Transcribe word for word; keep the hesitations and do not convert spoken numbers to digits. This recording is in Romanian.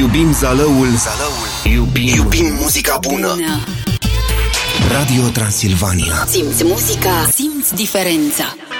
Iubim Zalăul, Zalăul. Iubim, Iubim muzica bună. bună Radio Transilvania. Simți muzica, simți diferența.